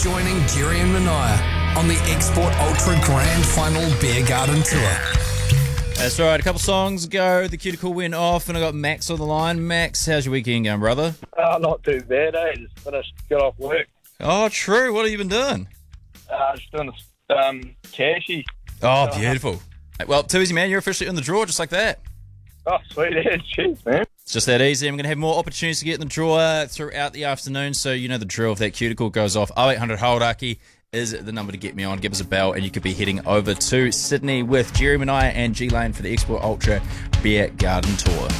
joining Jerry and Mania on the Export Ultra Grand Final Beer Garden Tour. That's right, a couple songs ago, the Cuticle went off and I got Max on the line. Max, how's your weekend going, brother? Not too bad, eh? Just finished, got off work. Oh, true. What have you been doing? Just doing this cashy. Oh, beautiful. Well, too easy, man. You're officially in the draw just like that. Oh, sweet as. Jeez, man. It's just that easy. I'm going to have more opportunities to get in the draw throughout the afternoon, so you know the drill. If that Cuticle goes off, 0800 Hauraki is the number to get me on. Give us a bell, and you could be heading over to Sydney with Jerry Mania and G-Lane for the Export Ultra Beer Garden Tour.